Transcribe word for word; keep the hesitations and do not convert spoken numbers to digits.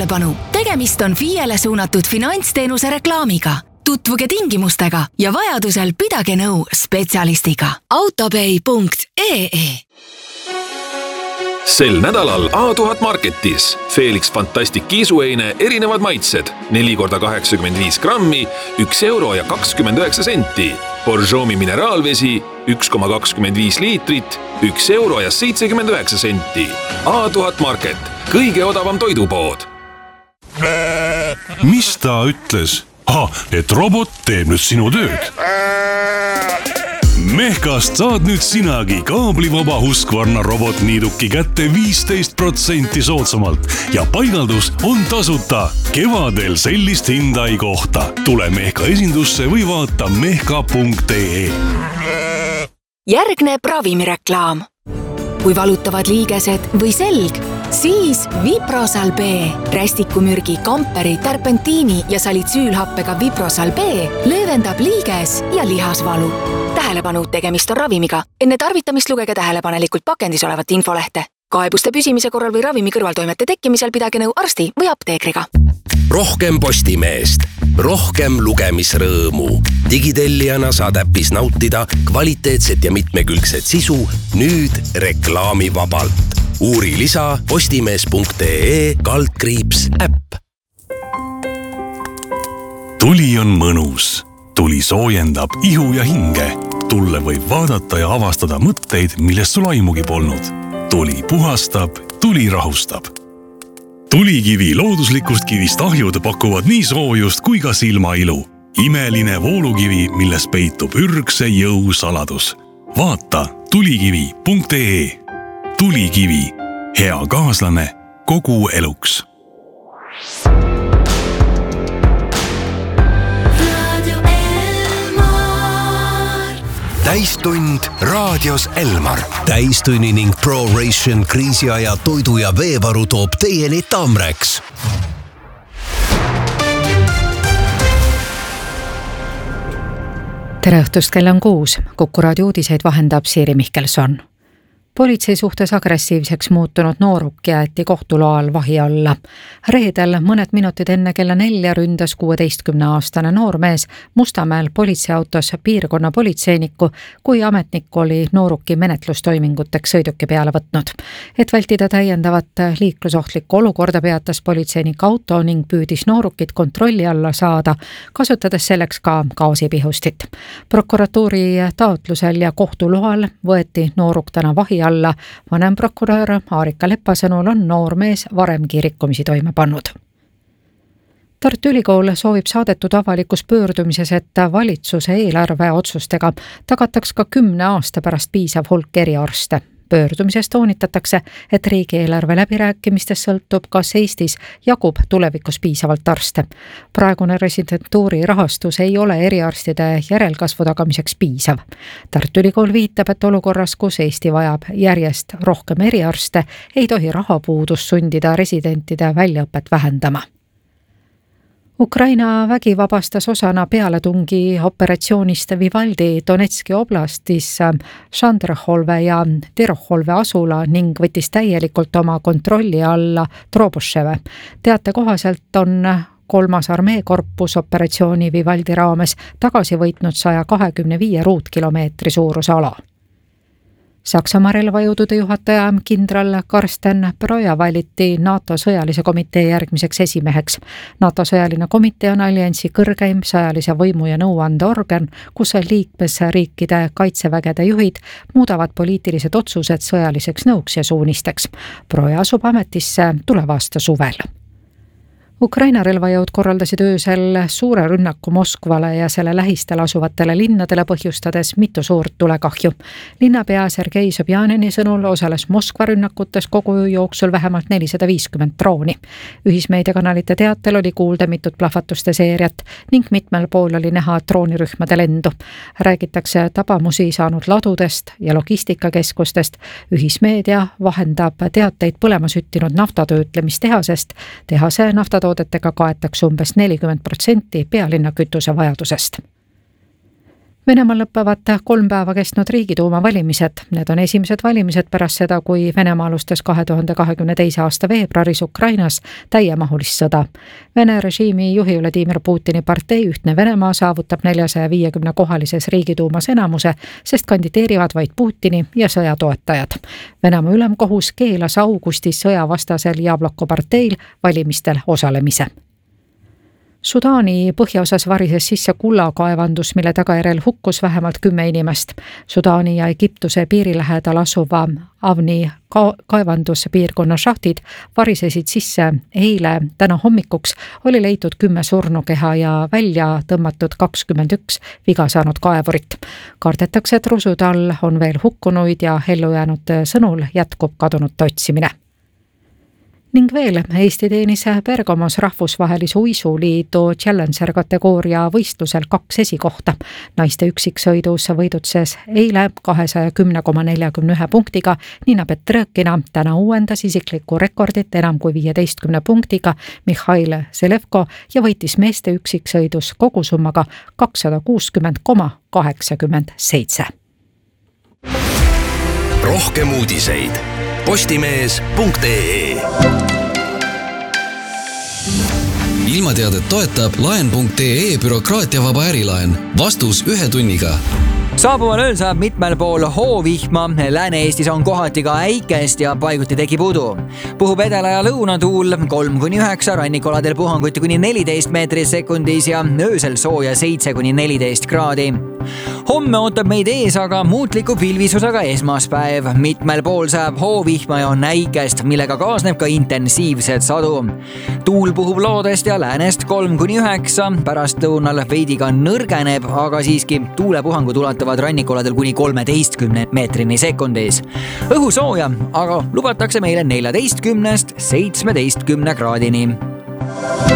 Tähelepanu! Tegemist on F I E-le suunatud finantsteenuse reklaamiga. Tutvuge tingimustega ja vajadusel pidage nõu spetsialistiga. autopay punkt ee Sel nädalal A tuhat Marketis Felix Fantastic kiisueine erinevad maitsed. neli korda kaheksakümmend viis grammi, üks euro ja kakskümmend üheksa senti. Borjomi mineraalvesi, üks koma kakskümmend viis liitrit, üks euro ja seitsekümmend üheksa senti. A tuhat Market, kõige odavam toidupood. Mis ta ütles? Ha, et robot teeb nüüd sinu tööd. Mehkast saad nüüd sinagi kaablivaba Husqvarna robotniiduki kätte viisteist protsenti soodsamalt ja paigaldus on tasuta. Kevadel sellist hinda ei kohta. Tule Mehka esindusse või vaata mehka punkt ee. Järgneb ravimireklaam. Kui valutavad liigesed või selg, siis Viprosal B, rästikumürgi, kamperi, terpentiini ja salitsüülhappega Viprosal B löövendab liiges ja lihasvalu. Tähelepanu, tegemist on ravimiga. Enne tarvitamist lugege tähelepanelikult pakendis olevat infolehte. Kaebuste püsimise korral või ravimi kõrvaltoimete tekkimisel pidage nõu arsti või apteekriga. Rohkem Postimeest, rohkem lugemisrõõmu. Digitellijana saad äppis nautida kvaliteetset ja mitmekülgset sisu nüüd reklaamivabalt. Uuri lisa postimees punkt ee kaldkriips äpp. Tuli on mõnus. Tuli soojendab ihu ja hinge. Tulle võib vaadata ja avastada mõtteid, millest sul aimugi polnud. Tuli puhastab, tuli rahustab. Tulikivi looduslikust kivist ahjud pakuvad nii soojust kui ka silmailu. Imeline voolukivi, milles peitub ürgse jõu saladus. Vaata tulikivi punkt ee. Tulikivi, hea kaaslane kogu eluks. Täistund raadios Elmar. Täistunni ning ProRation kriisiaja toidu ja veevaru toob teieni Tamreks. Tere õhtust, kell on kuus. Kuku raadio uudiseid vahendab Siiri Mihkelson. Politsei suhtes agressiivseks muutunud nooruk jäeti kohtuloal vahi alla. Reedel mõned minutid enne kella nelja ründas kuueteistkümne aastane noormees Mustamäel politseiautos piirkonna politseinikku, kui ametnik oli nooruki menetlustoiminguteks sõiduki peale võtnud. Et vältida täiendavat liiklusohtlikku olukorda peatas politseinik auto ning püüdis noorukit kontrolli alla saada, kasutades selleks ka gaasipihustit. Prokuratuuri taotlusel ja kohtuloal võeti nooruk täna vahi alla. Vanemprokurör Aarika Leppa sõnul on noormees varemgi rikkumisi toime pannud. Tartu Ülikool soovib saadetud avalikus pöördumises, et valitsuse eelarve otsustega tagataks ka kümne aasta pärast piisav hulk eriarste. Pöördumises toonitatakse, et riigieelarve läbirääkimistes sõltub, kas Eestis jagub tulevikus piisavalt arste. Praegune residentuuri rahastus ei ole eriarstide järelkasvu tagamiseks piisav. Tartu Ülikool viitab, et olukorras, kus Eesti vajab järjest rohkem eriarste, ei tohi rahapuudus sundida residentide väljaõpet vähendama. Ukraina vägi vabastas osana pealetungi operatsioonist Vivaldi Donetski oblastis Šandrõholve ja Tiroholve asula ning võttis täielikult oma kontrolli alla Troboševe. Teate kohaselt on kolmas armeekorpus operatsiooni Vivaldi raames tagasi võitnud saja kahekümne viie ruutkilomeetri suuruse ala. Saksamaa relvajõudude juhataja kindral Karsten Broja valiti NATO sõjalise komitee järgmiseks esimeheks. NATO sõjaline komitee on alliansi kõrgeim sõjalise võimu ja nõuandeorgan, kus liikmesriikide kaitsevägede juhid muudavad poliitilised otsused sõjaliseks nõuks ja suunisteks. Broja asub ametisse tuleva aasta suvel. Ukraina relvajõud korraldasid öösel suure rünnaku Moskvale ja selle lähistel asuvatele linnadele põhjustades mitu suurt tulekahju. Linnapea Sergei Sobjanini sõnul osales Moskva rünnakutes kogu öö jooksul vähemalt nelisada viiskümmend drooni. Ühismeediakanalite teatel oli kuulda mitut plahvatuste seeriat ning mitmel pool oli näha droonirühmade lendu. Räägitakse tabamusi saanud ladudest ja logistikakeskustest. Ühismeedia vahendab teateid põlema süttinud naftatöötlemistehasest. Tehase naftatoodetega toodetega kaetakse umbes nelikümmend protsenti pealinna kütuse vajadusest. Venemaal lõppevad kolm päeva kestnud riigiduuma valimised. Need on esimesed valimised pärast seda, kui Venemaa alustas kahe tuhande kahekümne teise aasta veebruaris Ukrainas täiemahulist sõda. Vene režiimi juhi Vladimir Putini partei Ühtne Venemaa saavutab neljasaja viiekümne kohalises riigiduumas enamuse, sest kandideerivad vaid Putini ja sõja toetajad. Venemaa ülemkohus keelas augustis sõjavastasel Jabloko parteil valimistel osalemise. Sudaani põhjaosas varises sisse kullakaevandus, mille tagajärjel hukkus vähemalt kümme inimest. Sudaani ja Egiptuse piiri lähedal asuva Avni ka- kaevanduspiirkonna šahtid varisesid sisse eile. Täna hommikuks oli leitud kümme surnukeha ja välja tõmmatud kakskümmend üks viga saanud kaevurit. Kardetakse, et rusude all on veel hukkunuid ja ellujäänud sõnul jätkub kadunute otsimine. Ning veel, Eesti teenis Bergamos rahvusvahelise uisuliidu Challenger kategooria võistlusel kaks esikohta. Naiste üksiksõidus võidutses eile kahesaja kümne koma neljakümne ühe punktiga Nina Petrõkina. Täna uuendas isiklikku rekordit enam kui viieteistkümne punktiga Mihhail Selevko ja võitis meeste üksiksõidus kogusummaga kakssada kuuskümmend koma kaheksakümmend seitse. Rohkem uudiseid postimees punkt ee. Ilmateadet toetab laen punkt ee bürokraatiavaba ärilaen. Vastus ühe tunniga. Saabuval ööl saab mitmel pool hoovihma, Lääne-Eestis on kohati ka äikest ja paiguti tekib udu. Puhub edela- ja lõunatuul kolm kuni üheksa, rannikoladel puhanguti kuni neliteist meetrit sekundis ja öösel sooja seitse kuni neliteist kraadi. Homme ootab meid ees aga muutliku pilvisusega esmaspäev. Mitmel pool saab hoovihma ja on äikest, millega kaasneb ka intensiivsed sadu. Tuul puhub loodest ja läänest kolm kuni üheksa, pärast lõunal veidi ka nõrgeneb, aga siiski tuulepuhangud ulatavad rannikoladel kuni kolmeteistkümne meetrini sekundis. Õhu sooja, aga lubatakse meile neljateistkümnest seitsmeteistkümne kraadini.